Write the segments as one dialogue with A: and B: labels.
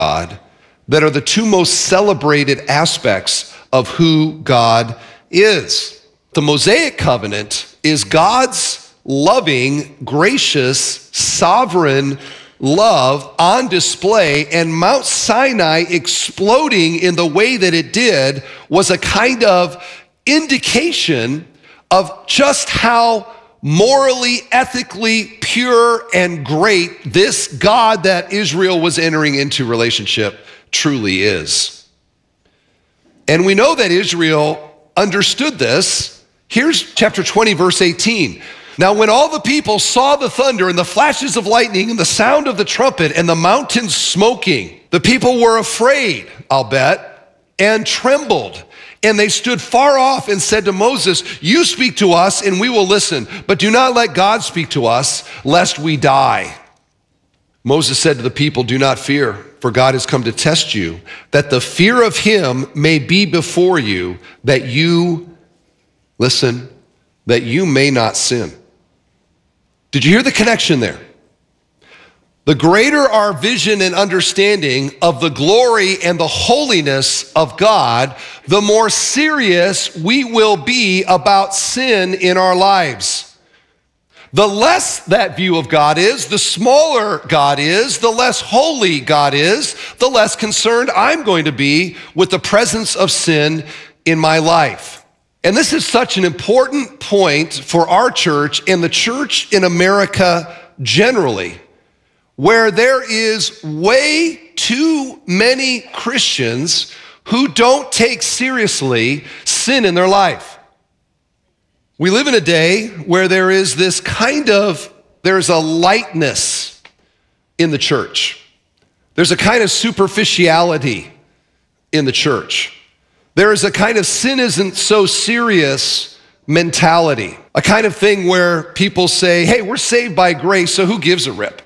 A: God that are the two most celebrated aspects of who God is. The Mosaic covenant is God's loving, gracious, sovereign love on display, and Mount Sinai exploding in the way that it did was a kind of indication of just how morally, ethically pure and great this God that Israel was entering into relationship truly is. And we know that Israel understood this. Here's chapter 20, verse 18. Now, when all the people saw the thunder and the flashes of lightning and the sound of the trumpet and the mountains smoking, the people were afraid, I'll bet, and trembled. And they stood far off and said to Moses, "You speak to us and we will listen, but do not let God speak to us, lest we die." Moses said to the people, "Do not fear, for God has come to test you, that the fear of him may be before you, that you, listen, that you may not sin." Did you hear the connection there? The greater our vision and understanding of the glory and the holiness of God, the more serious we will be about sin in our lives. The less that view of God is, the smaller God is, the less holy God is, the less concerned I'm going to be with the presence of sin in my life. And this is such an important point for our church and the church in America generally, where there is way too many Christians who don't take seriously sin in their life. We live in a day where there's a lightness in the church. There's a kind of superficiality in the church. There is a kind of sin isn't so serious mentality, a kind of thing where people say, hey, we're saved by grace, so who gives a rip?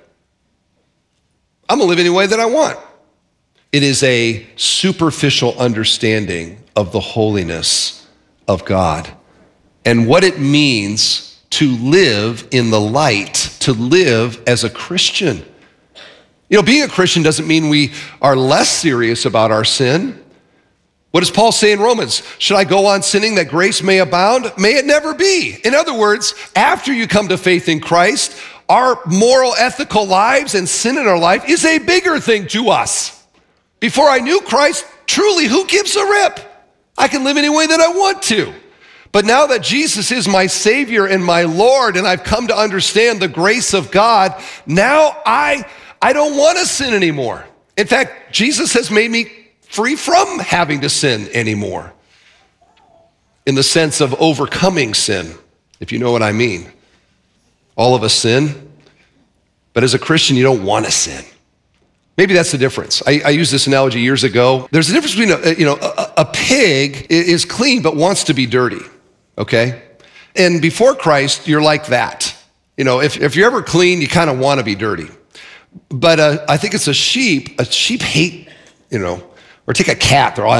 A: I'm gonna live any way that I want. It is a superficial understanding of the holiness of God and what it means to live in the light, to live as a Christian. You know, being a Christian doesn't mean we are less serious about our sin. What does Paul say in Romans? Should I go on sinning that grace may abound? May it never be. In other words, after you come to faith in Christ, our moral, ethical lives and sin in our life is a bigger thing to us. Before I knew Christ, truly, who gives a rip? I can live any way that I want to. But now that Jesus is my Savior and my Lord, and I've come to understand the grace of God, now I don't want to sin anymore. In fact, Jesus has made me free from having to sin anymore, in the sense of overcoming sin, if you know what I mean. All of us sin, but as a Christian, you don't want to sin. Maybe that's the difference. I used this analogy years ago. There's a difference between a pig is clean but wants to be dirty, okay? And before Christ, you're like that. You know, if you're ever clean, you kind of want to be dirty. But I think it's a sheep hate, or take a cat, they're all,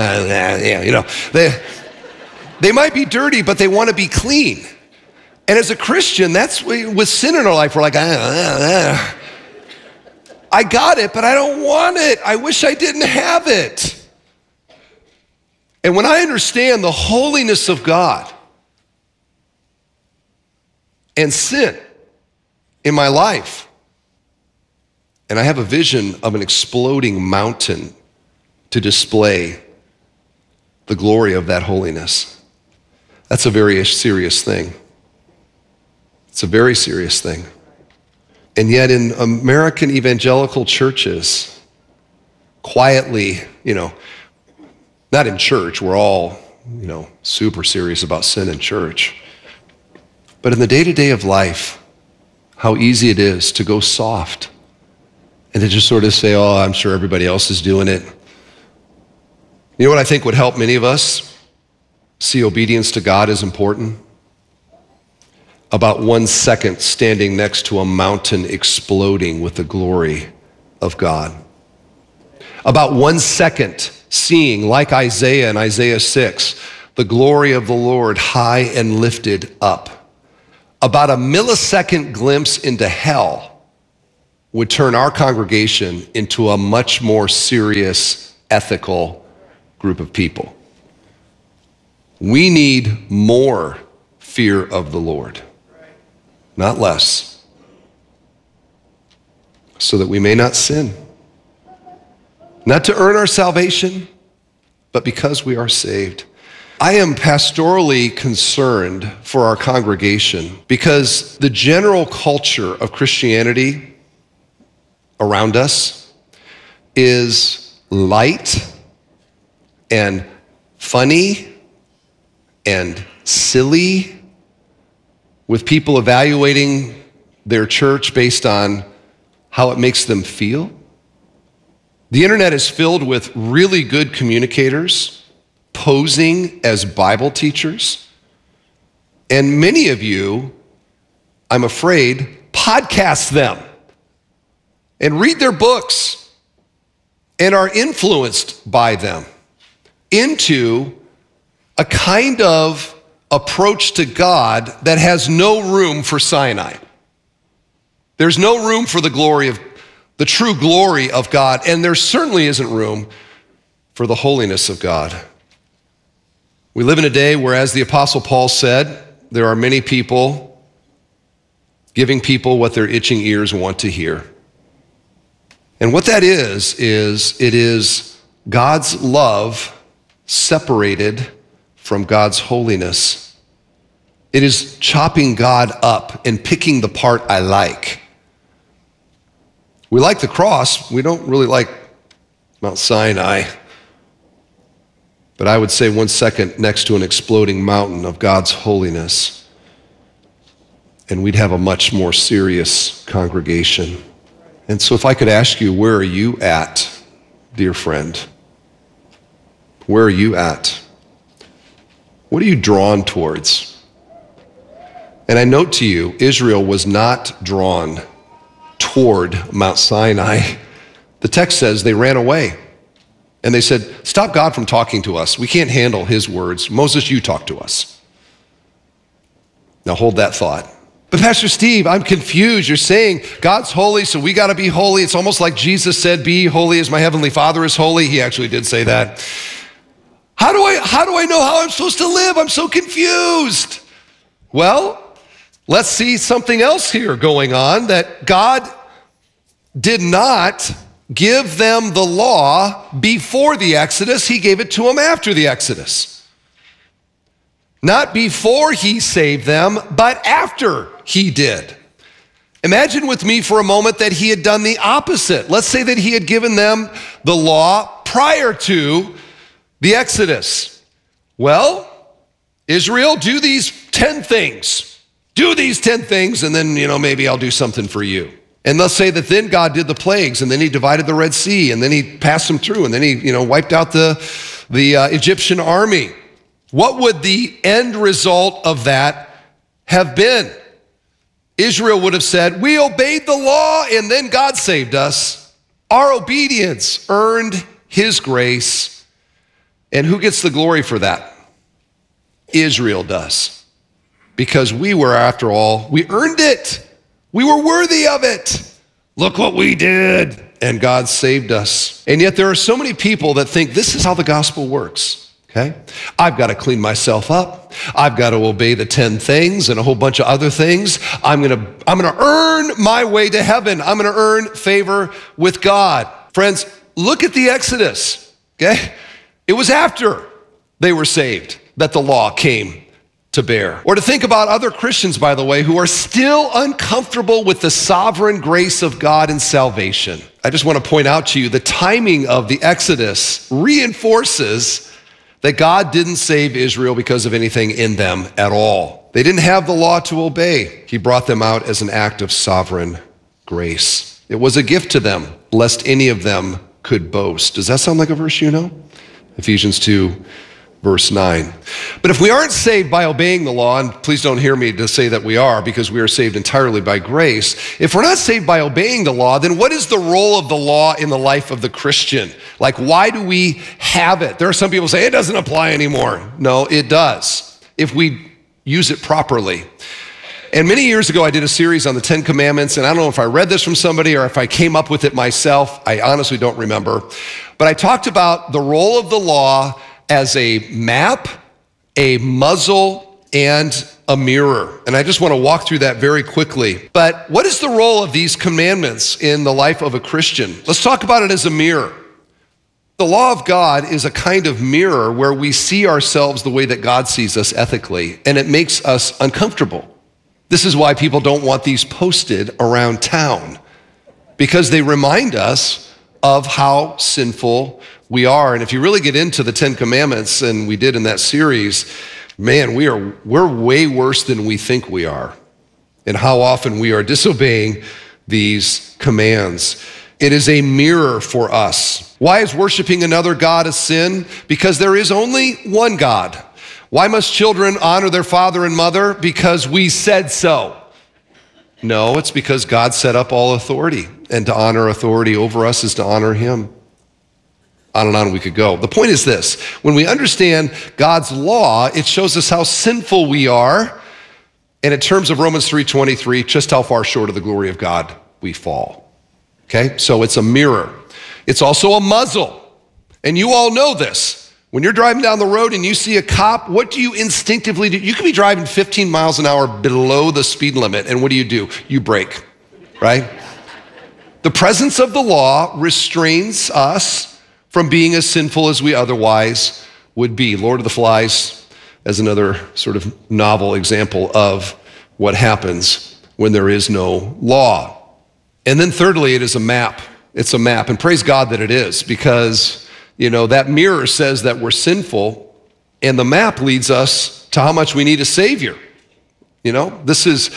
A: they might be dirty, but they want to be clean. And as a Christian, that's with sin in our life, we're like, I got it, but I don't want it. I wish I didn't have it. And when I understand the holiness of God and sin in my life, and I have a vision of an exploding mountain to display the glory of that holiness, that's a very serious thing. It's a very serious thing. And yet in American evangelical churches, quietly, not in church, we're all, super serious about sin in church. But in the day-to-day of life, how easy it is to go soft and to just sort of say, oh, I'm sure everybody else is doing it. You know what I think would help many of us see obedience to God as important? About 1 second standing next to a mountain exploding with the glory of God. About 1 second seeing, like Isaiah in Isaiah 6, the glory of the Lord high and lifted up. About a millisecond glimpse into hell would turn our congregation into a much more serious, ethical group of people. We need more fear of the Lord, not less, so that we may not sin. Not to earn our salvation, but because we are saved. I am pastorally concerned for our congregation because the general culture of Christianity around us is light and funny and silly, with people evaluating their church based on how it makes them feel. The internet is filled with really good communicators posing as Bible teachers. And many of you, I'm afraid, podcast them and read their books and are influenced by them into a kind of approach to God that has no room for Sinai. There's no room for the true glory of God, and there certainly isn't room for the holiness of God. We live in a day where, as the Apostle Paul said, there are many people giving people what their itching ears want to hear. And what that is it is God's love separated from God's holiness. It is chopping God up and picking the part I like. We like the cross. We don't really like Mount Sinai. But I would say 1 second next to an exploding mountain of God's holiness, and we'd have a much more serious congregation. And so if I could ask you, where are you at, dear friend? Where are you at? What are you drawn towards? And I note to you, Israel was not drawn toward Mount Sinai. The text says they ran away. And they said, stop God from talking to us. We can't handle his words. Moses, you talk to us. Now hold that thought. But Pastor Steve, I'm confused. You're saying God's holy, so we got to be holy. It's almost like Jesus said, be holy as my heavenly Father is holy. He actually did say that. How do I know how I'm supposed to live? I'm so confused. Well, let's see something else here going on, that God did not give them the law before the Exodus. He gave it to them after the Exodus. Not before he saved them, but after he did. Imagine with me for a moment that he had done the opposite. Let's say that he had given them the law prior to the Exodus. Well, Israel, do these 10 things. Do these 10 things, and then, maybe I'll do something for you. And let's say that then God did the plagues, and then he divided the Red Sea, and then he passed them through, and then he, wiped out the Egyptian army. What would the end result of that have been? Israel would have said, we obeyed the law, and then God saved us. Our obedience earned his grace. And who gets the glory for that? Israel does. Because we were, after all, we earned it. We were worthy of it. Look what we did. And God saved us. And yet there are so many people that think this is how the gospel works. Okay? I've got to clean myself up. I've got to obey the 10 things and a whole bunch of other things. I'm going to earn my way to heaven. I'm going to earn favor with God. Friends, look at the Exodus. Okay? It was after they were saved that the law came to bear. Or to think about other Christians, by the way, who are still uncomfortable with the sovereign grace of God in salvation. I just want to point out to you, the timing of the Exodus reinforces that God didn't save Israel because of anything in them at all. They didn't have the law to obey. He brought them out as an act of sovereign grace. It was a gift to them, lest any of them could boast. Does that sound like a verse you know? Ephesians 2, verse 9. But if we aren't saved by obeying the law, and please don't hear me to say that we are, because we are saved entirely by grace. If we're not saved by obeying the law, then what is the role of the law in the life of the Christian? Like, why do we have it? There are some people who say it doesn't apply anymore. No, it does, if we use it properly. And many years ago, I did a series on the Ten Commandments, and I don't know if I read this from somebody or if I came up with it myself. I honestly don't remember. But I talked about the role of the law as a map, a muzzle, and a mirror. And I just want to walk through that very quickly. But what is the role of these commandments in the life of a Christian? Let's talk about it as a mirror. The law of God is a kind of mirror where we see ourselves the way that God sees us ethically, and it makes us uncomfortable. This is why people don't want these posted around town, because they remind us of how sinful we are. And if you really get into the Ten Commandments, and we did in that series, man, we're way worse than we think we are, and how often we are disobeying these commands. It is a mirror for us. Why is worshiping another God a sin? Because there is only one God. Why must children honor their father and mother? Because we said so. No, it's because God set up all authority, and to honor authority over us is to honor him. On and on we could go. The point is this: when we understand God's law, it shows us how sinful we are, and in terms of Romans 3:23, just how far short of the glory of God we fall. Okay, so it's a mirror. It's also a muzzle. And you all know this. When you're driving down the road and you see a cop, what do you instinctively do? You could be driving 15 miles an hour below the speed limit, and what do? You brake, right? The presence of the law restrains us from being as sinful as we otherwise would be. Lord of the Flies as another sort of novel example of what happens when there is no law. And then thirdly, it is a map. It's a map, and praise God that it is, because, that mirror says that we're sinful, and the map leads us to how much we need a Savior. This is,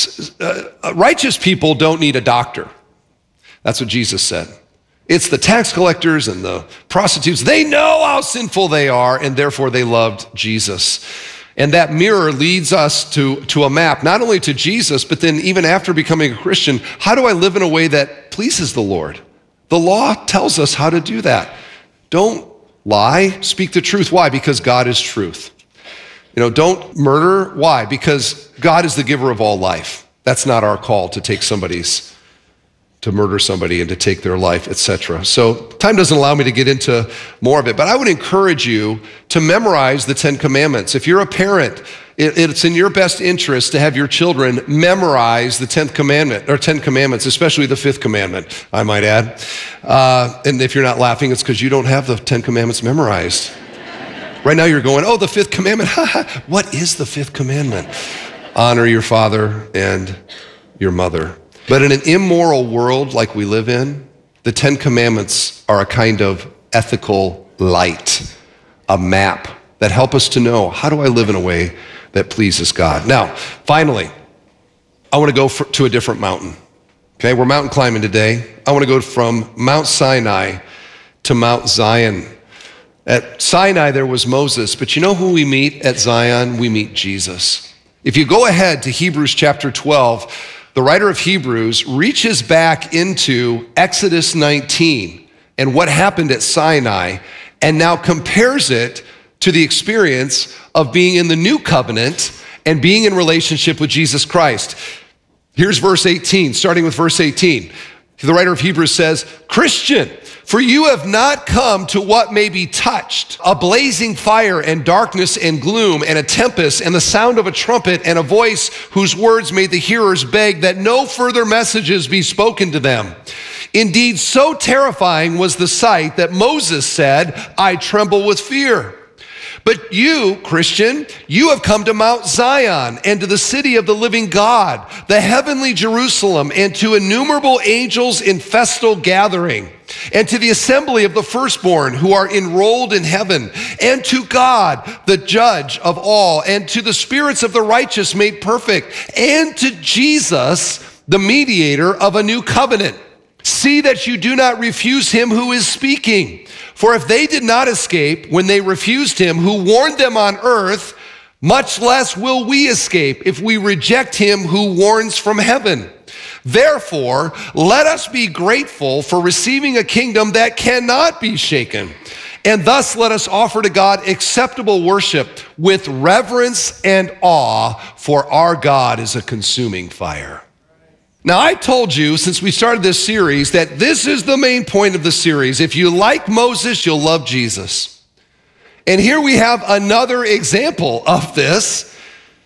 A: righteous people don't need a doctor. That's what Jesus said. It's the tax collectors and the prostitutes. They know how sinful they are, and therefore they loved Jesus. And that mirror leads us to a map, not only to Jesus, but then even after becoming a Christian, how do I live in a way that pleases the Lord? The law tells us how to do that. Don't lie, speak the truth. Why? Because God is truth. Don't murder. Why? Because God is the giver of all life. That's not our call to murder somebody and to take their life, etc. So time doesn't allow me to get into more of it, but I would encourage you to memorize the Ten Commandments. If you're a parent, it's in your best interest to have your children memorize the 10th commandment, or 10 commandments, especially the 5th commandment, I might add. And if you're not laughing, it's because you don't have the 10 commandments memorized. Right now you're going, oh, the 5th commandment. What is the 5th commandment? Honor your father and your mother. But in an immoral world like we live in, the 10 commandments are a kind of ethical light, a map that help us to know, how do I live in a way that pleases God? Now, finally, I want to go to a different mountain. Okay, we're mountain climbing today. I want to go from Mount Sinai to Mount Zion. At Sinai, there was Moses, but you know who we meet at Zion? We meet Jesus. If you go ahead to Hebrews chapter 12, the writer of Hebrews reaches back into Exodus 19 and what happened at Sinai, and now compares it to the experience of being in the new covenant and being in relationship with Jesus Christ. Here's verse 18, starting with verse 18. The writer of Hebrews says, Christian, for you have not come to what may be touched, a blazing fire and darkness and gloom and a tempest and the sound of a trumpet and a voice whose words made the hearers beg that no further messages be spoken to them. Indeed, so terrifying was the sight that Moses said, I tremble with fear. But you, Christian, you have come to Mount Zion and to the city of the living God, the heavenly Jerusalem, and to innumerable angels in festal gathering, and to the assembly of the firstborn who are enrolled in heaven, and to God, the judge of all, and to the spirits of the righteous made perfect, and to Jesus, the mediator of a new covenant. See that you do not refuse him who is speaking. For if they did not escape when they refused him who warned them on earth, much less will we escape if we reject him who warns from heaven. Therefore, let us be grateful for receiving a kingdom that cannot be shaken, And thus let us offer to God acceptable worship with reverence and awe, for our God is a consuming fire. Now, I told you since we started this series that this is the main point of the series. If you like Moses, you'll love Jesus. And here we have another example of this.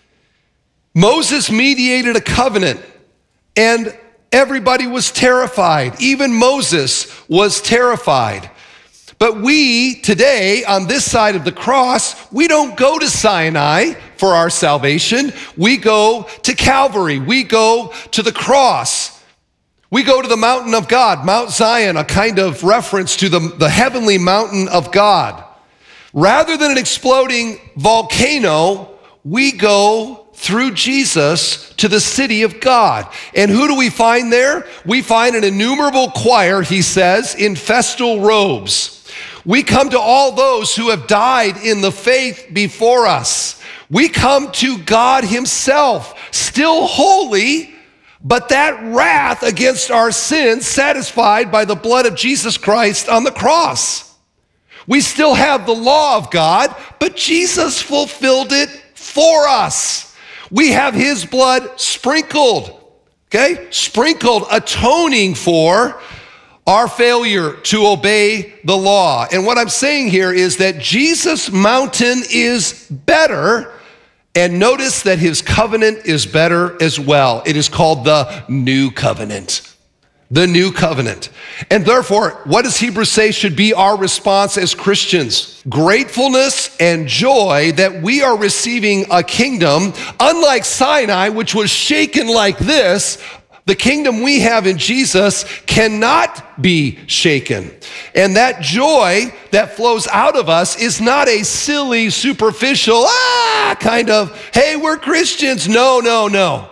A: Moses mediated a covenant, and everybody was terrified. Even Moses was terrified. But we, today, on this side of the cross, we don't go to Sinai for our salvation. We go to Calvary. We go to the cross. We go to the mountain of God, Mount Zion, a kind of reference to the heavenly mountain of God. Rather than an exploding volcano, we go through Jesus to the city of God. And who do we find there? We find an innumerable choir, he says, in festal robes. We come to all those who have died in the faith before us. We come to God himself, still holy, but that wrath against our sins satisfied by the blood of Jesus Christ on the cross. We still have the law of God, but Jesus fulfilled it for us. We have his blood sprinkled, okay? Sprinkled, atoning for our failure to obey the law. And what I'm saying here is that Jesus' mountain is better, and notice that his covenant is better as well. It is called the New Covenant. The New Covenant. And therefore, what does Hebrews say should be our response as Christians? Gratefulness and joy that we are receiving a kingdom, unlike Sinai, which was shaken like this. The kingdom we have in Jesus cannot be shaken. And that joy that flows out of us is not a silly, superficial, kind of, hey, we're Christians. No, no, no.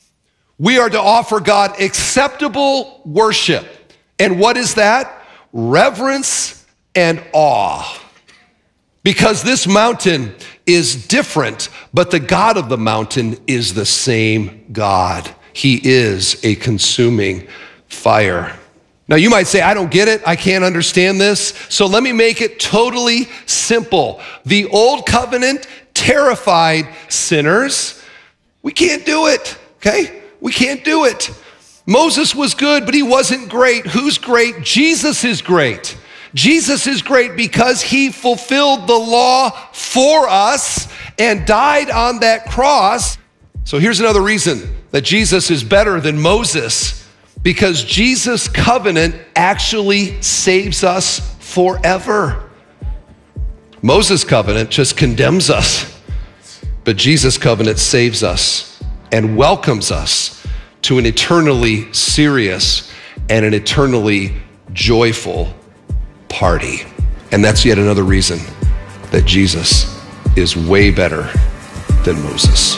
A: We are to offer God acceptable worship. And what is that? Reverence and awe. Because this mountain is different, but the God of the mountain is the same God. He is a consuming fire. Now you might say, I don't get it. I can't understand this. So let me make it totally simple. The old covenant terrified sinners. We can't do it, okay? We can't do it. Moses was good, but he wasn't great. Who's great? Jesus is great. Jesus is great because he fulfilled the law for us and died on that cross. So here's another reason that Jesus is better than Moses, because Jesus' covenant actually saves us forever. Moses' covenant just condemns us, but Jesus' covenant saves us and welcomes us to an eternally serious and an eternally joyful party. And that's yet another reason that Jesus is way better than Moses.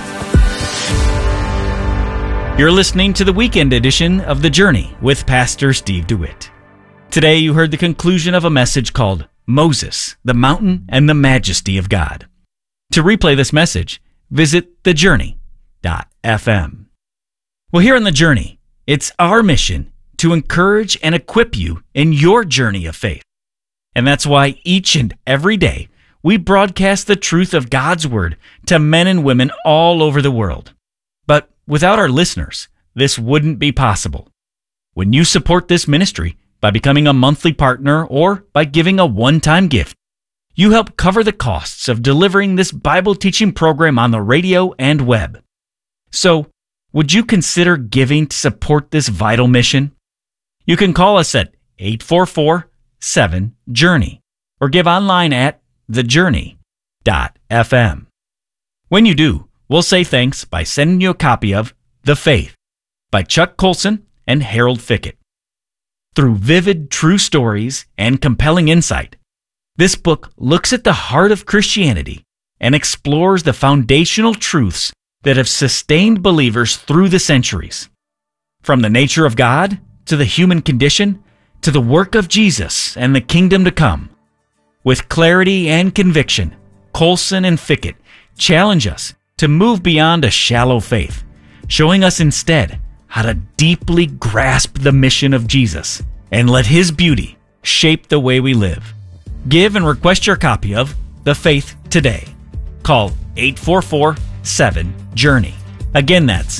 B: You're listening to the weekend edition of The Journey with Pastor Steve DeWitt. Today you heard the conclusion of a message called Moses, the Mountain and the Majesty of God. To replay this message, visit thejourney.fm. Well, here on The Journey, it's our mission to encourage and equip you in your journey of faith. And that's why each and every day we broadcast the truth of God's Word to men and women all over the world. But without our listeners, this wouldn't be possible. When you support this ministry by becoming a monthly partner or by giving a one-time gift, you help cover the costs of delivering this Bible teaching program on the radio and web. So, would you consider giving to support this vital mission? You can call us at 844-7-JOURNEY or give online at thejourney.fm. When you do, we'll say thanks by sending you a copy of The Faith by Chuck Colson and Harold Fickett. Through vivid, true stories and compelling insight, this book looks at the heart of Christianity and explores the foundational truths that have sustained believers through the centuries. From the nature of God to the human condition to the work of Jesus and the kingdom to come. With clarity and conviction, Colson and Fickett challenge us to move beyond a shallow faith, showing us instead how to deeply grasp the mission of Jesus and let His beauty shape the way we live. Give and request your copy of The Faith Today. Call 844-7-JOURNEY. Again, that's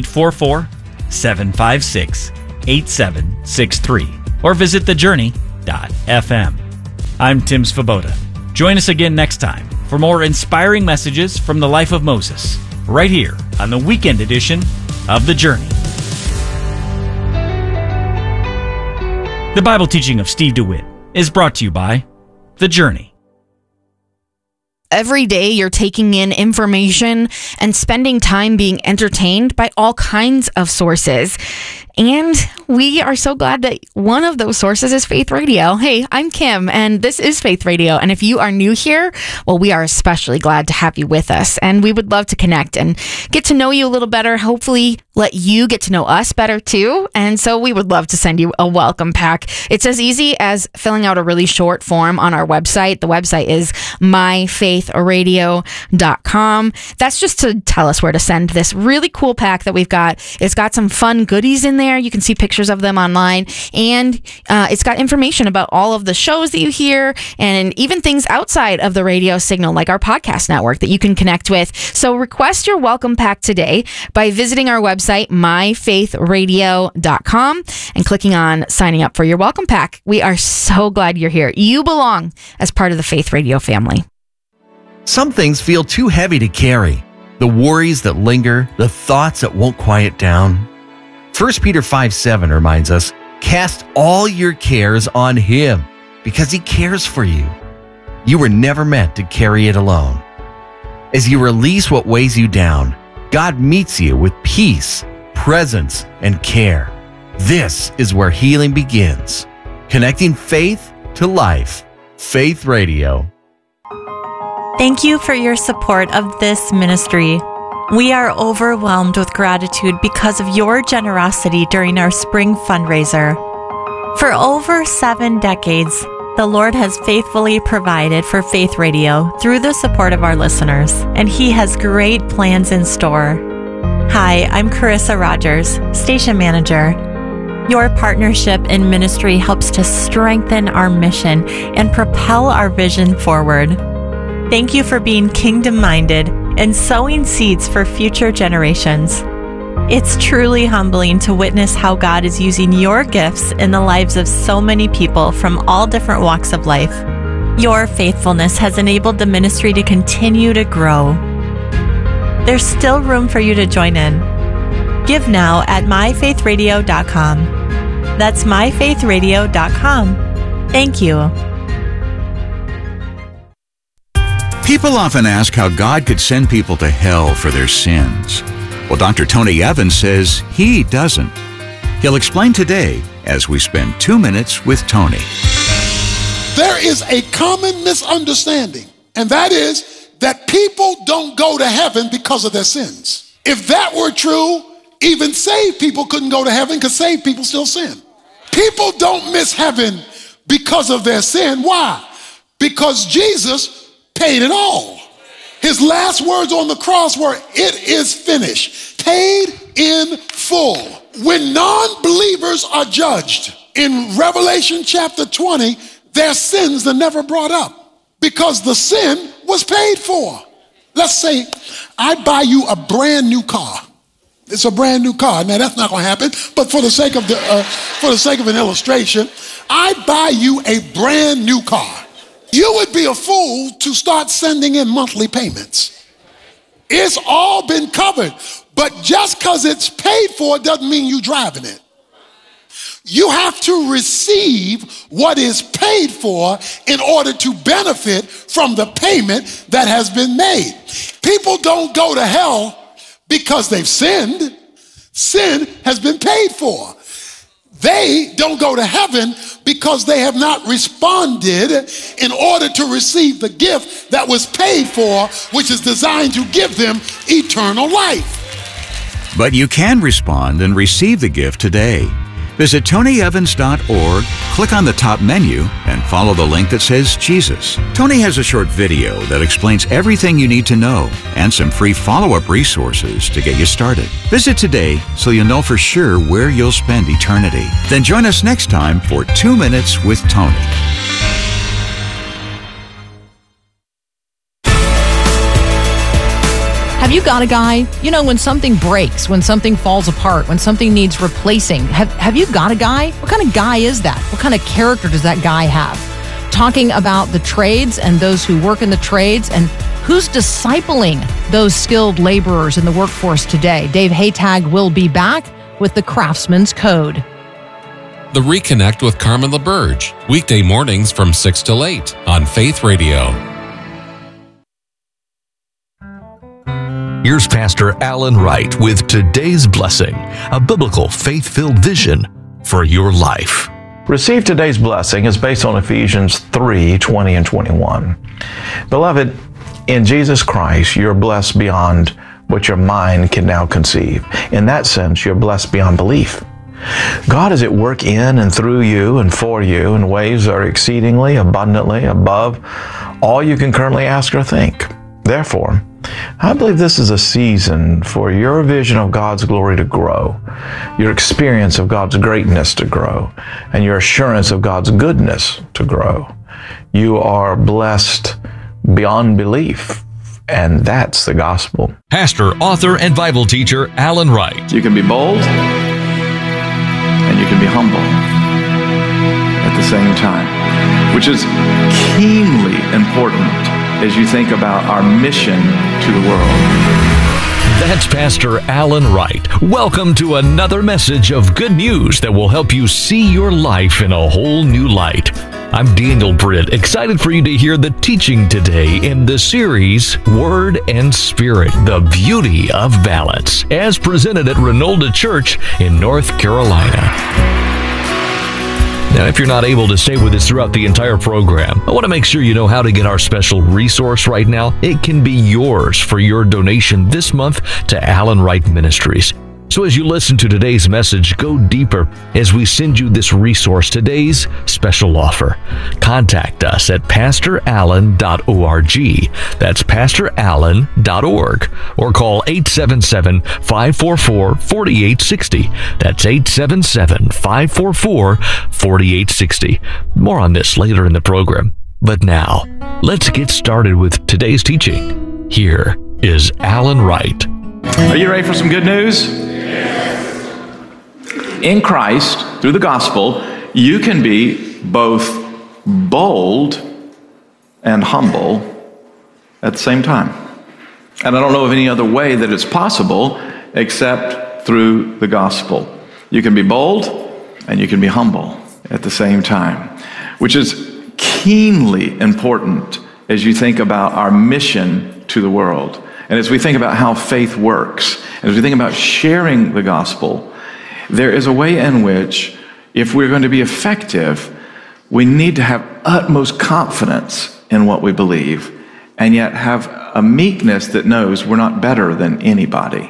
B: 844-756-8763. Or visit thejourney.fm. I'm Tim Svoboda. Join us again next time for more inspiring messages from the life of Moses, right here on the weekend edition of The Journey. The Bible teaching of Steve DeWitt is brought to you by The Journey.
C: Every day you're taking in information and spending time being entertained by all kinds of sources. And we are so glad that one of those sources is Faith Radio. Hey, I'm Kim, and this is Faith Radio. And if you are new here, well, we are especially glad to have you with us. And we would love to connect and get to know you a little better, hopefully let you get to know us better too. And so we would love to send you a welcome pack. It's as easy as filling out a really short form on our website. The website is myfaithradio.com. That's just to tell us where to send this really cool pack that we've got. It's got some fun goodies in there. You can see pictures of them online, and it's got information about all of the shows that you hear and even things outside of the radio signal, like our podcast network that you can connect with. So request your welcome pack today by visiting our website, myfaithradio.com, and clicking on signing up for your welcome pack. We are so glad you're here. You belong as part of the Faith Radio family.
D: Some things feel too heavy to carry. The worries that linger, the thoughts that won't quiet down. 1 Peter 5:7 reminds us, cast all your cares on Him because He cares for you. You were never meant to carry it alone. As you release what weighs you down, God meets you with peace, presence, and care. This is where healing begins. Connecting faith to life. Faith Radio.
E: Thank you for your support of this ministry. We are overwhelmed with gratitude because of your generosity during our spring fundraiser. For over 7 decades, the Lord has faithfully provided for Faith Radio through the support of our listeners, and He has great plans in store. Hi, I'm Carissa Rogers, Station Manager. Your partnership in ministry helps to strengthen our mission and propel our vision forward. Thank you for being kingdom-minded and sowing seeds for future generations. It's truly humbling to witness how God is using your gifts in the lives of so many people from all different walks of life. Your faithfulness has enabled the ministry to continue to grow. There's still room for you to join in. Give now at myfaithradio.com. That's myfaithradio.com. Thank you.
F: People often ask how God could send people to hell for their sins. Well, Dr. Tony Evans says he doesn't. He'll explain today as we spend 2 minutes with Tony.
G: There is a common misunderstanding, and that is that people don't go to heaven because of their sins. If that were true, even saved people couldn't go to heaven because saved people still sin. People don't miss heaven because of their sin. Why? Because Jesus paid it all. His last words on the cross were, "It is finished," paid in full. When non-believers are judged, in Revelation chapter 20, their sins are never brought up because the sin was paid for. Let's say I buy you a brand new car. It's a brand new car. Now that's not going to happen, but for the sake of an illustration, I buy you a brand new car. You would be a fool to start sending in monthly payments. It's all been covered, but just because it's paid for doesn't mean you're driving it. You have to receive what is paid for in order to benefit from the payment that has been made. People don't go to hell because they've sinned. Sin has been paid for. They don't go to heaven because they have not responded in order to receive the gift that was paid for, which is designed to give them eternal life.
F: But you can respond and receive the gift today. Visit TonyEvans.org, click on the top menu, and follow the link that says Jesus. Tony has a short video that explains everything you need to know and some free follow-up resources to get you started. Visit today so you'll know for sure where you'll spend eternity. Then join us next time for 2 Minutes with Tony.
H: you got a guy? You know, when something breaks, when something falls apart, when something needs replacing, have you got a guy? What kind of guy is that? What kind of character does that guy have? Talking about the trades and those who work in the trades and who's discipling those skilled laborers in the workforce today. Dave Haytag will be back with the Craftsman's Code.
I: The Reconnect with Carmen LaBerge, weekday mornings from 6 till 8 on Faith Radio.
J: Here's Pastor Alan Wright with today's blessing, a biblical faith-filled vision for your life.
K: Receive today's blessing is based on Ephesians 3:20 and 21. Beloved, in Jesus Christ, you're blessed beyond what your mind can now conceive. In that sense, you're blessed beyond belief. God is at work in and through you and for you in ways that are exceedingly, abundantly, above all you can currently ask or think. Therefore, I believe this is a season for your vision of God's glory to grow, your experience of God's greatness to grow, and your assurance of God's goodness to grow. You are blessed beyond belief, and that's the gospel.
J: Pastor, author, and Bible teacher Alan Wright.
K: You can be bold, and you can be humble at the same time, which is keenly important as you think about our mission to the world.
J: That's Pastor Alan Wright. Welcome to another message of good news that will help you see your life in a whole new light. I'm Daniel Britt, excited for you to hear the teaching today in the series Word and Spirit, the Beauty of Balance, as presented at Renolda Church in North Carolina. Now, if you're not able to stay with us throughout the entire program, I want to make sure you know how to get our special resource right now. It can be yours for your donation this month to Alan Wright Ministries. So as you listen to today's message, go deeper as we send you this resource, today's special offer. Contact us at pastorallen.org. That's pastorallen.org. Or call 877-544-4860. That's 877-544-4860. More on this later in the program. But now, let's get started with today's teaching. Here is Alan Wright.
K: Are you ready for some good news? In Christ, through the gospel, you can be both bold and humble at the same time. And I don't know of any other way that it's possible except through the gospel. You can be bold and you can be humble at the same time, which is keenly important as you think about our mission to the world. And as we think about how faith works, as we think about sharing the gospel, there is a way in which, if we're going to be effective, we need to have utmost confidence in what we believe, and yet have a meekness that knows we're not better than anybody.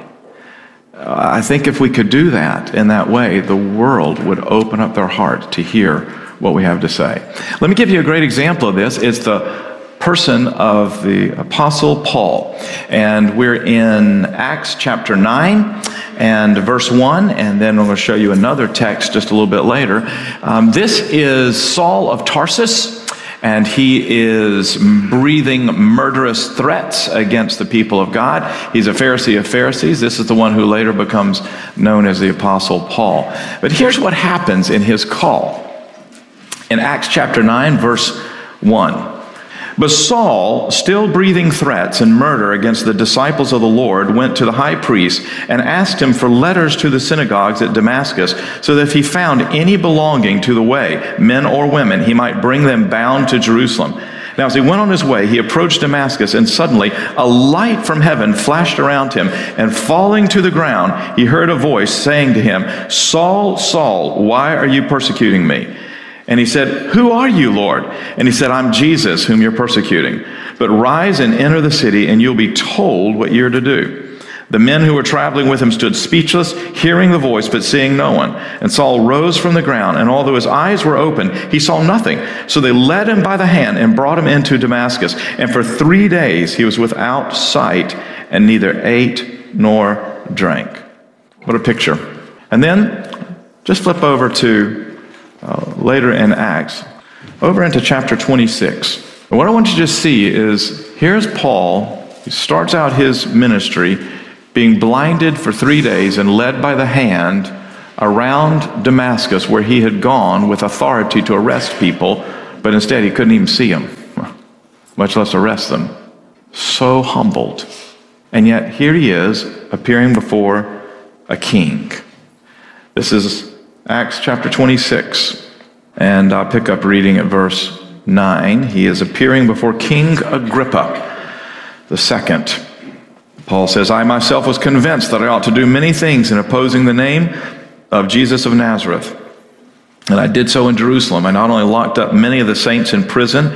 K: I think if we could do that in that way, the world would open up their heart to hear what we have to say. Let me give you a great example of this. It's the person of the Apostle Paul. And we're in Acts chapter 9 and verse 1, and then I'm going to show you another text just a little bit later. This is Saul of Tarsus, and he is breathing murderous threats against the people of God. He's a Pharisee of Pharisees. This is the one who later becomes known as the Apostle Paul. But here's what happens in his call. In Acts chapter 9, verse 1. But Saul, still breathing threats and murder against the disciples of the Lord, went to the high priest and asked him for letters to the synagogues at Damascus, so that if he found any belonging to the way, men or women, he might bring them bound to Jerusalem. Now, as he went on his way, he approached Damascus, and suddenly a light from heaven flashed around him, and falling to the ground, he heard a voice saying to him, "Saul, Saul, why are you persecuting me?" And he said, "Who are you, Lord?" And he said, "I'm Jesus, whom you're persecuting. But rise and enter the city, and you'll be told what you're to do." The men who were traveling with him stood speechless, hearing the voice, but seeing no one. And Saul rose from the ground, and although his eyes were open, he saw nothing. So they led him by the hand and brought him into Damascus. And for 3 days he was without sight, and neither ate nor drank. What a picture. And then just flip over to later in Acts, over into chapter 26. And what I want you to see is, here's Paul He starts out his ministry being blinded for 3 days and led by the hand around Damascus, where he had gone with authority to arrest people, but instead he couldn't even see them, much less arrest them. So humbled. And yet here he is appearing before a king. This is Acts chapter 26, and I'll pick up reading at verse 9. He is appearing before King Agrippa II. Paul says, I myself was convinced that I ought to do many things in opposing the name of Jesus of Nazareth. And I did so in Jerusalem. I not only locked up many of the saints in prison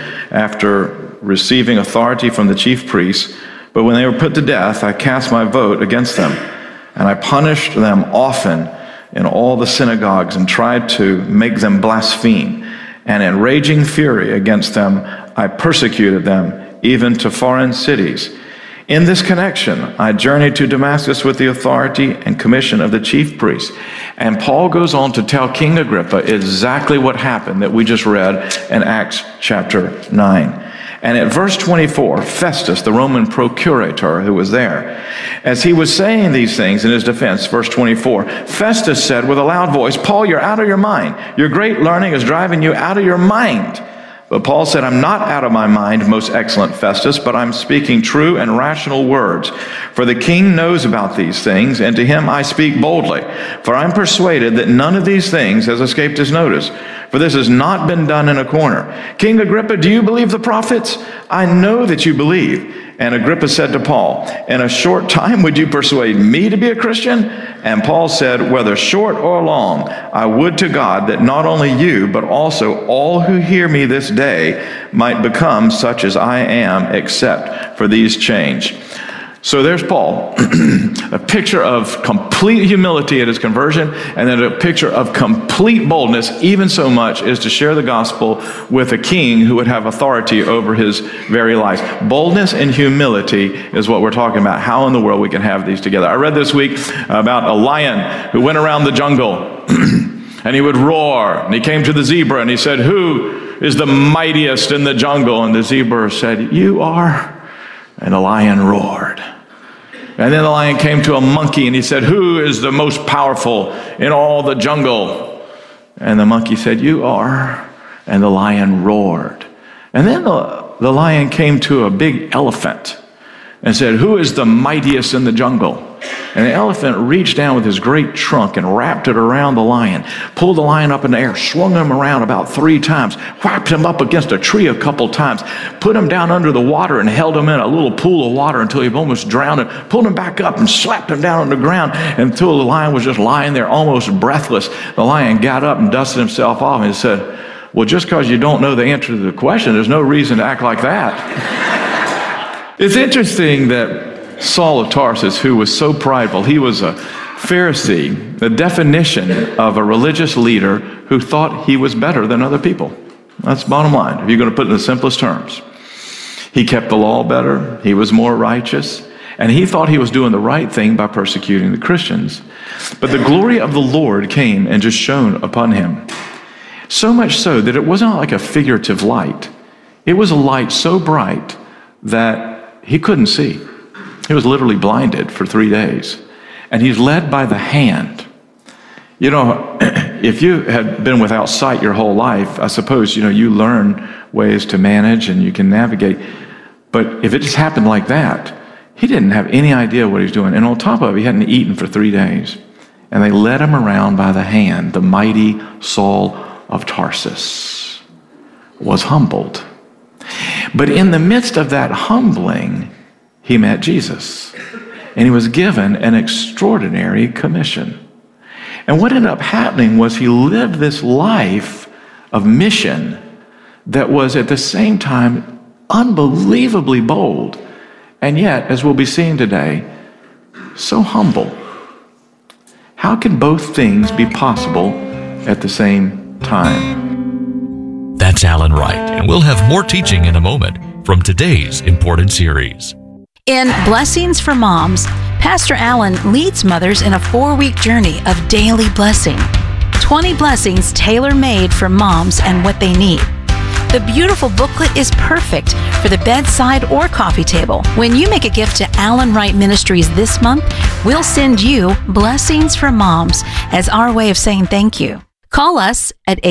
K: after receiving authority from the chief priests, but when they were put to death, I cast my vote against them. And I punished them often in all the synagogues and tried to make them blaspheme. And in raging fury against them, I persecuted them even to foreign cities. In this connection, I journeyed to Damascus with the authority and commission of the chief priests. And Paul goes on to tell King Agrippa exactly what happened that we just read in Acts chapter 9. And at verse 24, Festus, the Roman procurator who was there, as he was saying these things in his defense, verse 24, Festus said with a loud voice, Paul, you're out of your mind. Your great learning is driving you out of your mind. But Paul said, I'm not out of my mind, most excellent Festus, but I'm speaking true and rational words. For the king knows about these things, and to him I speak boldly. For I'm persuaded that none of these things has escaped his notice. For this has not been done in a corner. King Agrippa, do you believe the prophets? I know that you believe. And Agrippa said to Paul, in a short time would you persuade me to be a Christian? And Paul said, whether short or long, I would to God that not only you, but also all who hear me this day might become such as I am, except for these chains. So there's Paul, a picture of complete humility at his conversion, and then a picture of complete boldness, even so much as to share the gospel with a king who would have authority over his very life. Boldness and humility is what we're talking about. How in the world we can have these together. I read this week about a lion who went around the jungle and he would roar, and he came to the zebra and he said, who is the mightiest in the jungle? And the zebra said, you are. And the lion roared. And then the lion came to a monkey and he said, who is the most powerful in all the jungle? And the monkey said, you are. And the lion roared. And then the lion came to a big elephant and said, who is the mightiest in the jungle? And the elephant reached down with his great trunk and wrapped it around the lion, pulled the lion up in the air, swung him around about 3 times, whacked him up against a tree a couple times, put him down under the water and held him in a little pool of water until he almost drowned, and pulled him back up and slapped him down on the ground until the lion was just lying there almost breathless. The lion got up and dusted himself off and he said, well, just because you don't know the answer to the question, there's no reason to act like that. It's interesting that Saul of Tarsus, who was so prideful, he was a Pharisee, the definition of a religious leader who thought he was better than other people. That's the bottom line, if you're going to put it in the simplest terms. He kept the law better, he was more righteous, and he thought he was doing the right thing by persecuting the Christians. But the glory of the Lord came and just shone upon him. So much so that it wasn't like a figurative light. It was a light so bright that he couldn't see. He was literally blinded for 3 days. And he's led by the hand. You know, if you had been without sight your whole life, I suppose, you learn ways to manage and you can navigate. But if it just happened like that, he didn't have any idea what he was doing. And on top of it, he hadn't eaten for 3 days. And they led him around by the hand. The mighty Saul of Tarsus was humbled. But in the midst of that humbling, he met Jesus, and he was given an extraordinary commission. And what ended up happening was he lived this life of mission that was at the same time unbelievably bold, and yet, as we'll be seeing today, so humble. How can both things be possible at the same time?
J: That's Alan Wright, and we'll have more teaching in a moment from today's important series.
L: In Blessings for Moms, Pastor Alan leads mothers in a 4-week journey of daily blessing. 20 blessings tailor-made for moms and what they need. The beautiful booklet is perfect for the bedside or coffee table. When you make a gift to Alan Wright Ministries this month, we'll send you Blessings for Moms as our way of saying thank you. Call us at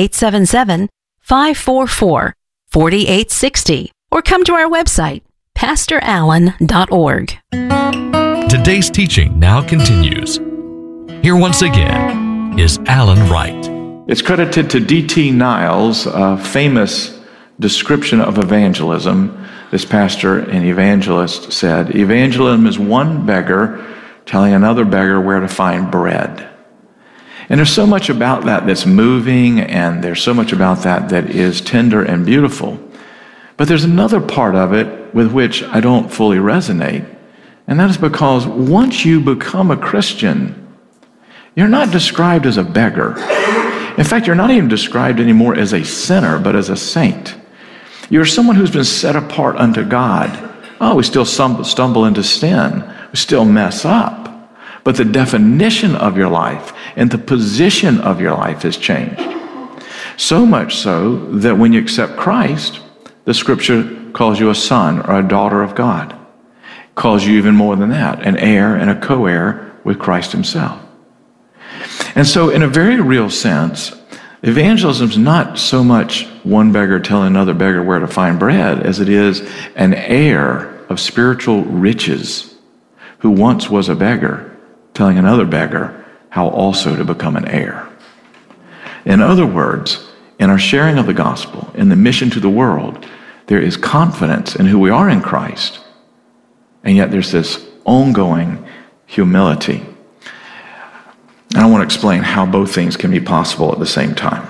L: 877-544-4860 or come to our website, pastorallen.org.
J: Today's teaching now continues. Here once again is Alan Wright.
K: It's credited to D.T. Niles, a famous description of evangelism. This pastor and evangelist said, evangelism is one beggar telling another beggar where to find bread. And there's so much about that that's moving, and there's so much about that that is tender and beautiful. But there's another part of it with which I don't fully resonate, and that is because once you become a Christian, you're not described as a beggar. In fact, you're not even described anymore as a sinner, but as a saint. You're someone who's been set apart unto God. Oh, we still stumble into sin. We still mess up. But the definition of your life and the position of your life has changed. So much so that when you accept Christ, the Scripture calls you a son or a daughter of God. It calls you even more than that, an heir and a co-heir with Christ himself. And so in a very real sense, evangelism is not so much one beggar telling another beggar where to find bread as it is an heir of spiritual riches who once was a beggar telling another beggar how also to become an heir. In other words, in our sharing of the gospel, in the mission to the world, there is confidence in who we are in Christ, and yet there's this ongoing humility. And I want to explain how both things can be possible at the same time.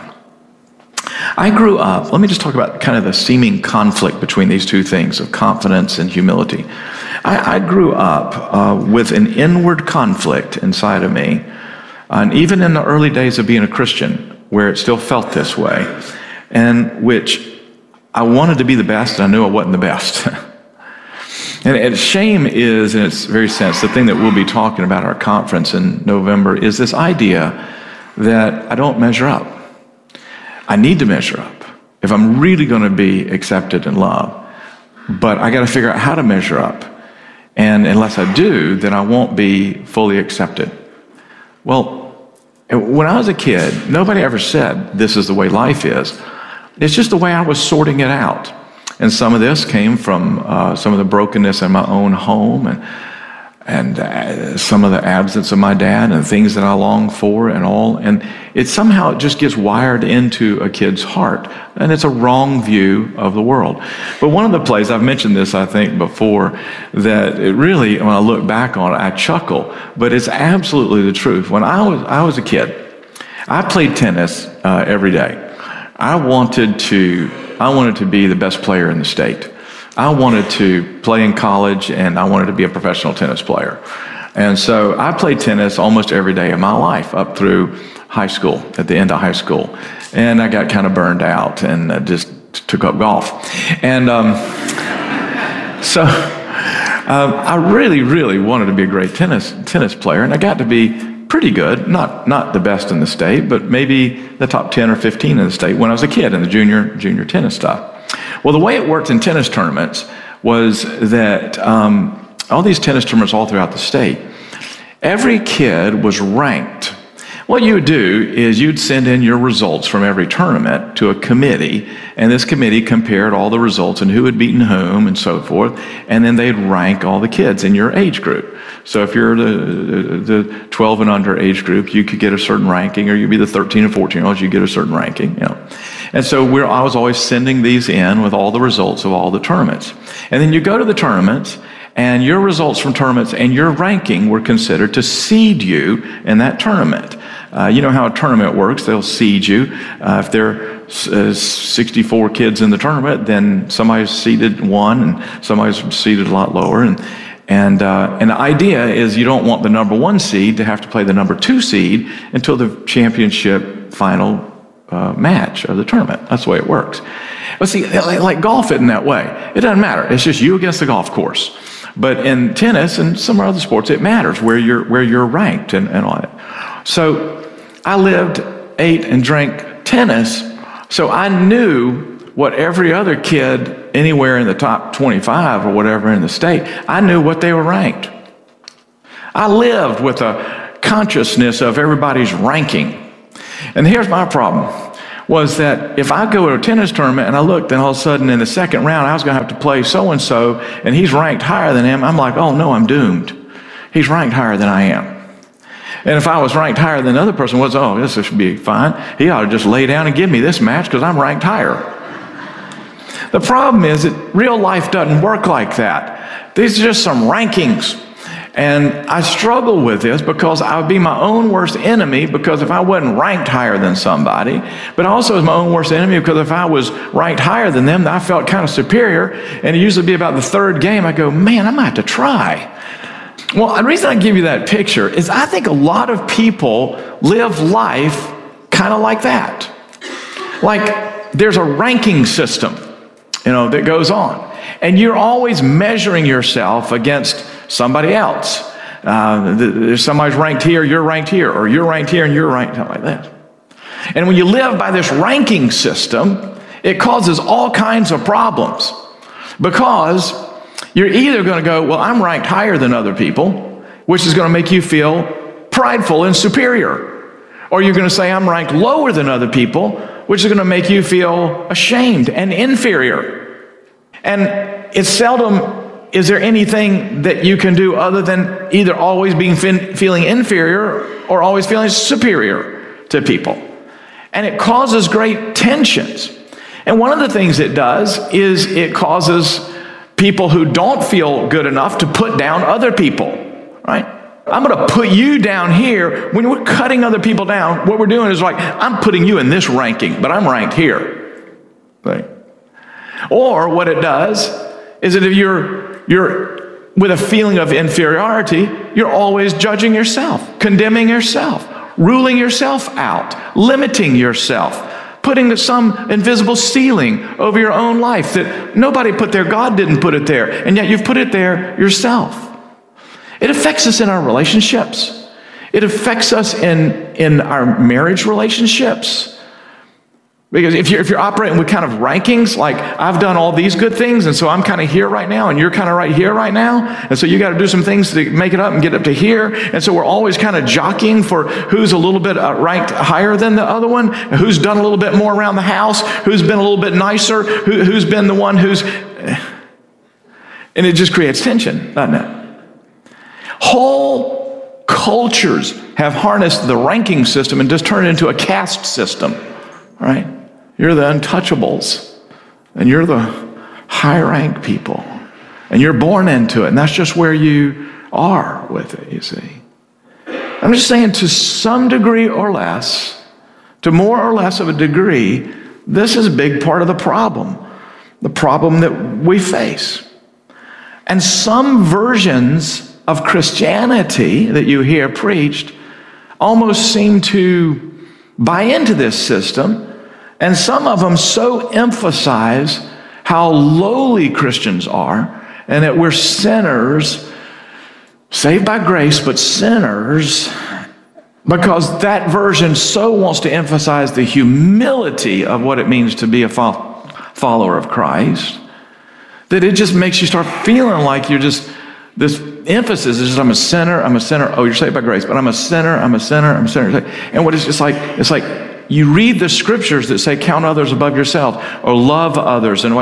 K: I grew up, let me just talk about kind of the seeming conflict between these two things of confidence and humility. I grew up with an inward conflict inside of me, and even in the early days of being a Christian, where it still felt this way, and which I wanted to be the best, and I knew I wasn't the best. And shame is, in its very sense, the thing that we'll be talking about at our conference in November, is this idea that I don't measure up. I need to measure up if I'm really going to be accepted and loved. But I got to figure out how to measure up. And unless I do, then I won't be fully accepted. Well, when I was a kid, nobody ever said, this is the way life is. It's just the way I was sorting it out. And some of this came from some of the brokenness in my own home and some of the absence of my dad and things that I long for and all. And it somehow just gets wired into a kid's heart. And it's a wrong view of the world. But one of the plays, I've mentioned this, I think, before, that it really, when I look back on it, I chuckle. But it's absolutely the truth. When I was a kid, I played tennis every day. I wanted to be the best player in the state. I wanted to play in college, and I wanted to be a professional tennis player. And so I played tennis almost every day of my life up through high school, at the end of high school. And I got kind of burned out and just took up golf. And so I really, really wanted to be a great tennis player, and I got to be pretty good, not the best in the state, but maybe the top 10 or 15 in the state when I was a kid in the junior tennis stuff. Well, the way it worked in tennis tournaments was that all these tennis tournaments all throughout the state, every kid was ranked. What you would do is you'd send in your results from every tournament to a committee, and this committee compared all the results and who had beaten whom and so forth, and then they'd rank all the kids in your age group. So if you're the 12 and under age group, you could get a certain ranking, or you'd be the 13 and 14-year-olds, you get a certain ranking, you know. And so I was always sending these in with all the results of all the tournaments. And then you go to the tournaments, and your results from tournaments and your ranking were considered to seed you in that tournament. You know how a tournament works. They'll seed you. If there are 64 kids in the tournament, then somebody's seeded 1 and somebody's seeded a lot lower. And the idea is you don't want the number 1 seed to have to play the number 2 seed until the championship final match of the tournament. That's the way it works. But see, like golf isn't that way. It doesn't matter. It's just you against the golf course. But in tennis and some other sports, it matters where you're ranked and all that. So I lived, ate, and drank tennis, so I knew what every other kid anywhere in the top 25 or whatever in the state, I knew what they were ranked. I lived with a consciousness of everybody's ranking. And here's my problem, was that if I go to a tennis tournament and I look, then all of a sudden in the second round, I was going to have to play so-and-so, and he's ranked higher than him. I'm like, oh no, I'm doomed. He's ranked higher than I am. And if I was ranked higher than the other person was, oh, this should be fine. He ought to just lay down and give me this match because I'm ranked higher. The problem is that real life doesn't work like that. These are just some rankings. And I struggle with this because I would be my own worst enemy, because if I wasn't ranked higher than somebody, but also as my own worst enemy because if I was ranked higher than them, I felt kind of superior. And it usually be about the third game, I go, man, I might have to try. Well, the reason I give you that picture is I think a lot of people live life kind of like that. Like there's a ranking system, that goes on. And you're always measuring yourself against somebody else. If somebody's ranked here, you're ranked here, or you're ranked here and you're ranked like that. And when you live by this ranking system, it causes all kinds of problems, because you're either going to go, well, I'm ranked higher than other people, which is going to make you feel prideful and superior. Or you're going to say, I'm ranked lower than other people, which is going to make you feel ashamed and inferior. And it's seldom is there anything that you can do other than either always feeling inferior or always feeling superior to people. And it causes great tensions. And one of the things it does is it causes people who don't feel good enough to put down other people, right? I'm going to put you down here. When we're cutting other people down, what we're doing is like, I'm putting you in this ranking, but I'm ranked here. Right? Or what it does is that if you're with a feeling of inferiority, you're always judging yourself, condemning yourself, ruling yourself out, limiting yourself, putting some invisible ceiling over your own life that nobody put there. God didn't put it there, and yet you've put it there yourself. It affects us in our relationships. It affects us in our marriage relationships. Because if you're operating with kind of rankings, like I've done all these good things, and so I'm kind of here right now, and you're kind of right here right now, and so you got to do some things to make it up and get up to here, and so we're always kind of jockeying for who's a little bit ranked higher than the other one, who's done a little bit more around the house, who's been a little bit nicer, who's been the one who's... And it just creates tension, doesn't it? Whole cultures have harnessed the ranking system and just turned it into a caste system, right? You're the untouchables, and you're the high-ranked people, and you're born into it, and that's just where you are with it, you see. I'm just saying, to some degree or less, to more or less of a degree, this is a big part of the problem that we face. And some versions of Christianity that you hear preached almost seem to buy into this system. And some of them so emphasize how lowly Christians are, and that we're sinners, saved by grace, but sinners, because that version so wants to emphasize the humility of what it means to be a follower of Christ, that it just makes you start feeling like you're just, this emphasis is just, I'm a sinner. Oh, you're saved by grace, but I'm a sinner. And what it's just like, it's like, you read the scriptures that say, count others above yourself, or love others, and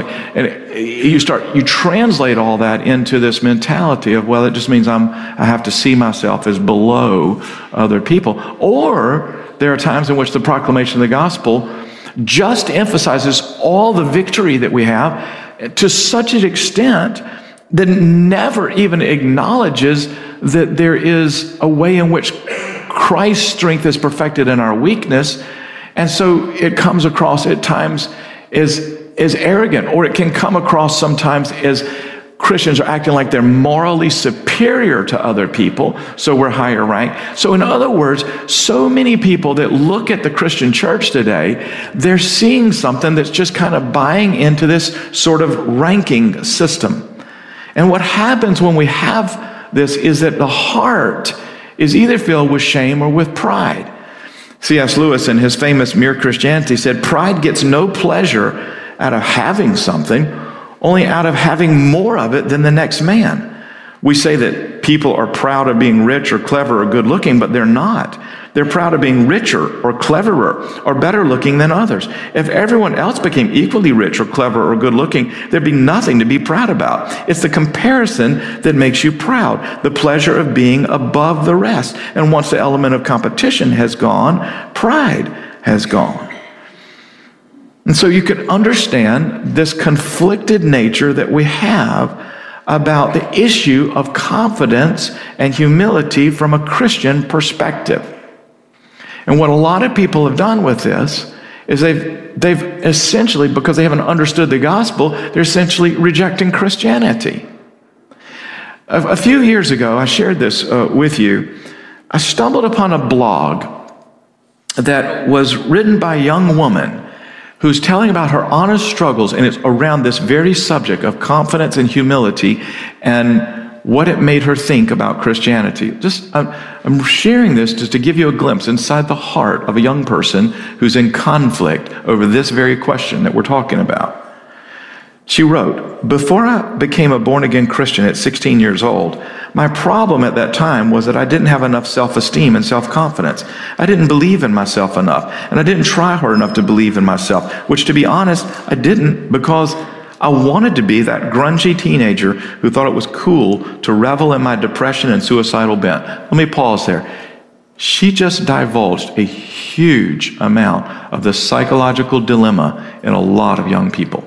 K: you translate all that into this mentality of, well, it just means I have to see myself as below other people. Or there are times in which the proclamation of the gospel just emphasizes all the victory that we have to such an extent that never even acknowledges that there is a way in which Christ's strength is perfected in our weakness. And so it comes across at times as arrogant, or it can come across sometimes as Christians are acting like they're morally superior to other people, so we're higher ranked. So in other words, so many people that look at the Christian church today, they're seeing something that's just kind of buying into this sort of ranking system. And what happens when we have this is that the heart is either filled with shame or with pride. C.S. Lewis, in his famous Mere Christianity, said, pride gets no pleasure out of having something, only out of having more of it than the next man. We say that people are proud of being rich or clever or good looking, but they're not. They're proud of being richer or cleverer or better looking than others. If everyone else became equally rich or clever or good looking, there'd be nothing to be proud about. It's the comparison that makes you proud, the pleasure of being above the rest. And once the element of competition has gone, pride has gone. And so you can understand this conflicted nature that we have about the issue of confidence and humility from a Christian perspective. And what a lot of people have done with this is they've essentially, because they haven't understood the gospel, they're essentially rejecting Christianity. A few years ago, I shared this with you. I stumbled upon a blog that was written by a young woman who's telling about her honest struggles, and it's around this very subject of confidence and humility and what it made her think about Christianity. I'm sharing this just to give you a glimpse inside the heart of a young person who's in conflict over this very question that we're talking about. She wrote, "Before I became a born-again Christian at 16 years old, my problem at that time was that I didn't have enough self-esteem and self-confidence. I didn't believe in myself enough, and I didn't try hard enough to believe in myself, which, to be honest, I didn't, because I wanted to be that grungy teenager who thought it was cool to revel in my depression and suicidal bent." Let me pause there. She just divulged a huge amount of the psychological dilemma in a lot of young people.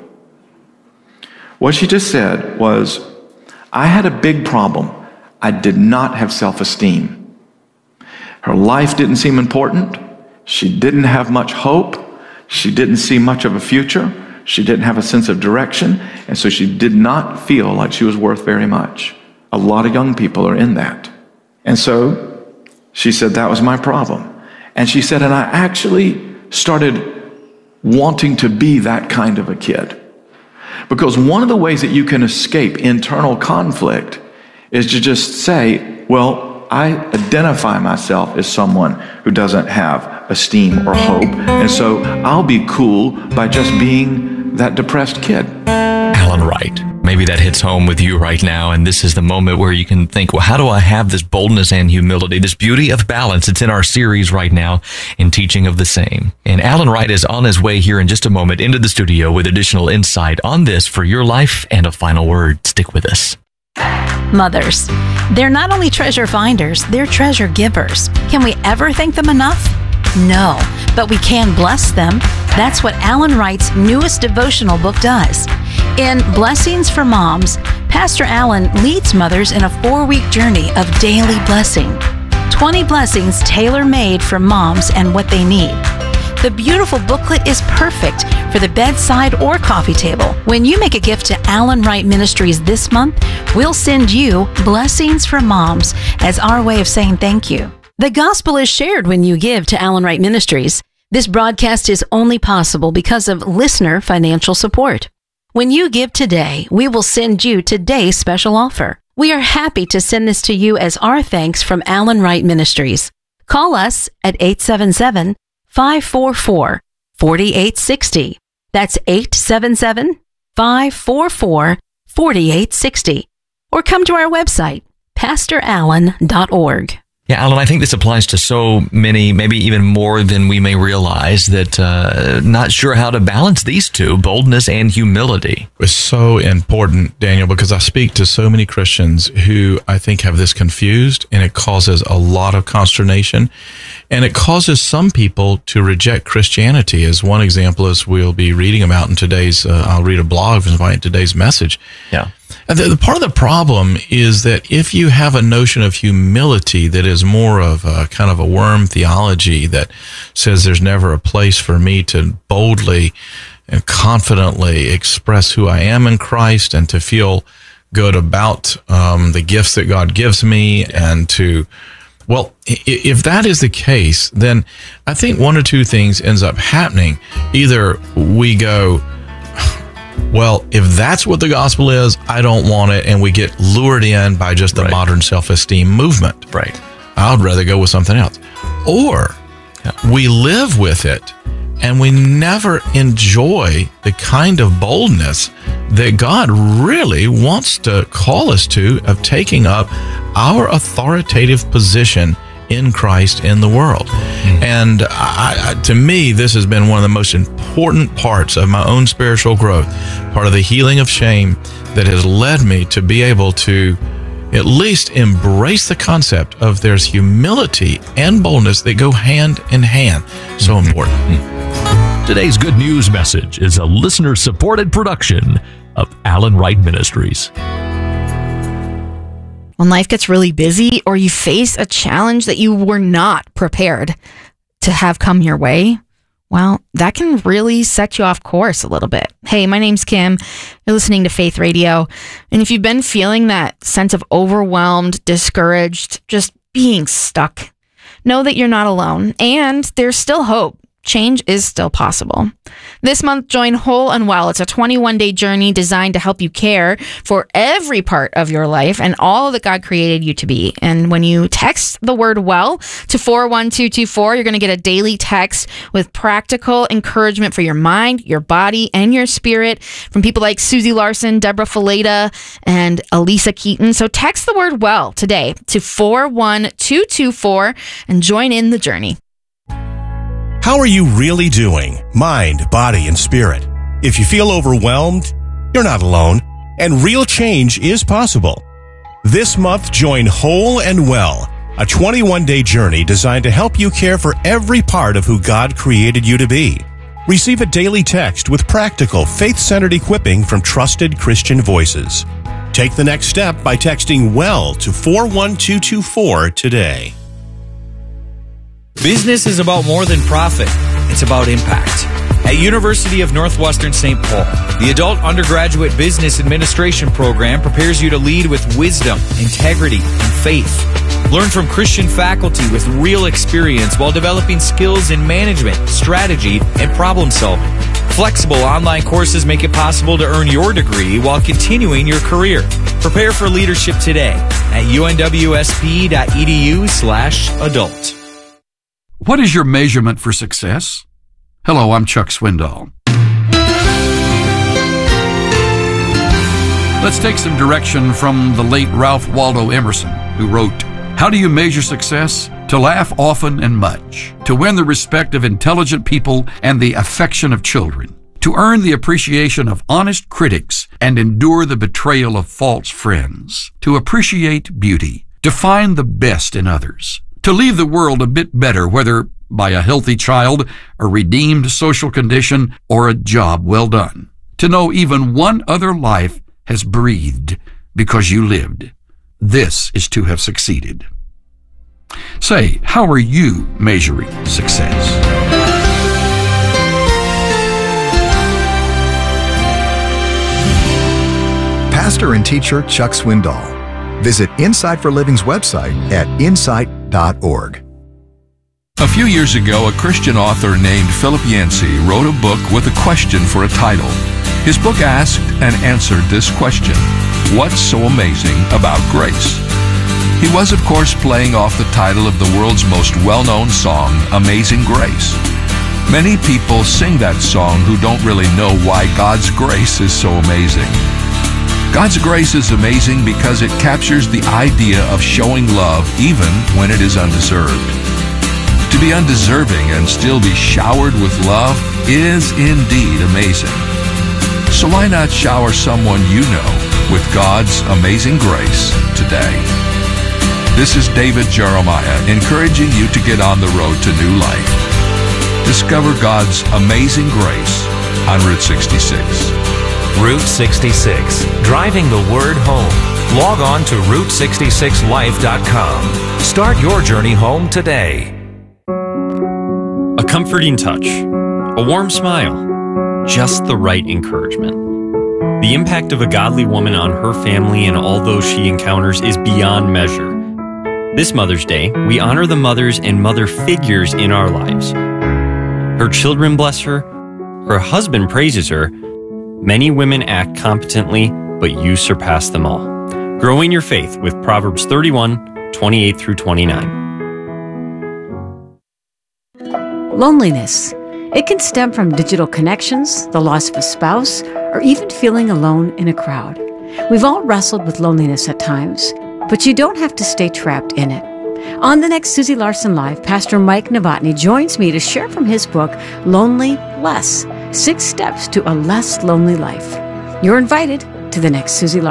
K: What she just said was, I had a big problem. I did not have self-esteem. Her life didn't seem important. She didn't have much hope. She didn't see much of a future. She didn't have a sense of direction. And so she did not feel like she was worth very much. A lot of young people are in that. And so she said, that was my problem. And she said, and I actually started wanting to be that kind of a kid. Because one of the ways that you can escape internal conflict is to just say, well, I identify myself as someone who doesn't have esteem or hope, and so I'll be cool by just being that depressed kid.
J: Alan Wright. Maybe that hits home with you right now, and this is the moment where you can think, well, how do I have this boldness and humility, this beauty of balance? It's in our series right now in Teaching of the Same. And Alan Wright is on his way here in just a moment into the studio with additional insight on this for your life and a final word. Stick with us.
L: Mothers, they're not only treasure finders, they're treasure givers. Can we ever thank them enough? No, but we can bless them. That's what Alan Wright's newest devotional book does. In Blessings for Moms, Pastor Alan leads mothers in a 4-week journey of daily blessing. 20 blessings tailor-made for moms and what they need. The beautiful booklet is perfect for the bedside or coffee table. When you make a gift to Alan Wright Ministries this month, we'll send you Blessings for Moms as our way of saying thank you. The gospel is shared when you give to Alan Wright Ministries. This broadcast is only possible because of listener financial support. When you give today, we will send you today's special offer. We are happy to send this to you as our thanks from Alan Wright Ministries. Call us at 877-544-4860. That's 877-544-4860. Or come to our website, pastorallen.org.
J: Yeah, Alan, I think this applies to so many, maybe even more than we may realize, that not sure how to balance these two, boldness and humility.
M: It's so important, Daniel, because I speak to so many Christians who I think have this confused, and it causes a lot of consternation, and it causes some people to reject Christianity. As one example, as we'll be reading about in today's, I'll read a blog in today's message.
J: Yeah.
M: And the part of the problem is that if you have a notion of humility that is more of a kind of a worm theology that says there's never a place for me to boldly and confidently express who I am in Christ and to feel good about the gifts that God gives me, and to, well, if that is the case, then I think one or two things ends up happening. Either we go, well, if that's what the gospel is, I don't want it, and we get lured in by just the modern self-esteem movement.
J: Right.
M: I would rather go with something else. Or we live with it, and we never enjoy the kind of boldness that God really wants to call us to, of taking up our authoritative position in Christ in the world. And to me, this has been one of the most important parts of my own spiritual growth, part of the healing of shame that has led me to be able to at least embrace the concept of there's humility and boldness that go hand in hand. So important.
J: Today's good news message is a listener-supported production of Alan Wright Ministries.
C: When life gets really busy or you face a challenge that you were not prepared to have come your way, well, that can really set you off course a little bit. Hey, my name's Kim. You're listening to Faith Radio. And if you've been feeling that sense of overwhelmed, discouraged, just being stuck, know that you're not alone and there's still hope. Change is still possible. This month, join Whole and Well. It's a 21-day journey designed to help you care for every part of your life and all that God created you to be. And when you text the word WELL to 41224, you're going to get a daily text with practical encouragement for your mind, your body, and your spirit from people like Susie Larson, Deborah Fileta, and Elisa Keaton. So text the word WELL today to 41224 and join in the journey.
N: How are you really doing? Mind, body, and spirit. If you feel overwhelmed, you're not alone, and real change is possible. This month, join Whole and Well, a 21-day journey designed to help you care for every part of who God created you to be. Receive a daily text with practical, faith-centered equipping from trusted Christian voices. Take the next step by texting WELL to 41224 today.
O: Business is about more than profit. It's about impact. At University of Northwestern St. Paul, the Adult Undergraduate Business Administration program prepares you to lead with wisdom, integrity, and faith. Learn from Christian faculty with real experience while developing skills in management, strategy, and problem solving. Flexible online courses make it possible to earn your degree while continuing your career. Prepare for leadership today at unwsp.edu/adult.
P: What is your measurement for success? Hello, I'm Chuck Swindoll. Let's take some direction from the late Ralph Waldo Emerson, who wrote, "How do you measure success? To laugh often and much, to win the respect of intelligent people and the affection of children, to earn the appreciation of honest critics and endure the betrayal of false friends, to appreciate beauty, to find the best in others, to leave the world a bit better, whether by a healthy child, a redeemed social condition, or a job well done. To know even one other life has breathed because you lived. This is to have succeeded." Say, how are you measuring success?
Q: Pastor and teacher Chuck Swindoll. Visit Insight for Living's website at insight.org.
P: A few years ago, a Christian author named Philip Yancey wrote a book with a question for a title. His book asked and answered this question: what's so amazing about grace? He was, of course, playing off the title of the world's most well-known song, Amazing Grace. Many people sing that song who don't really know why God's grace is so amazing. God's grace is amazing because it captures the idea of showing love even when it is undeserved. To be undeserving and still be showered with love is indeed amazing. So why not shower someone you know with God's amazing grace today? This is David Jeremiah encouraging you to get on the road to new life. Discover God's amazing grace on Route 66.
R: Route 66, driving the word home. Log on to Route66Life.com. Start your journey home today.
S: A comforting touch, a warm smile, just the right encouragement. The impact of a godly woman on her family and all those she encounters is beyond measure. This Mother's Day, we honor the mothers and mother figures in our lives. Her children bless her, her husband praises her. Many women act competently, but you surpass them all. Growing your faith with Proverbs 31:28-29.
T: Loneliness. It can stem from digital connections, the loss of a spouse, or even feeling alone in a crowd. We've all wrestled with loneliness at times, but you don't have to stay trapped in it. On the next Susie Larson Live, Pastor Mike Novotny joins me to share from his book, Lonely Less: 6 Steps to a Less Lonely Life. You're invited to the next Susie Larson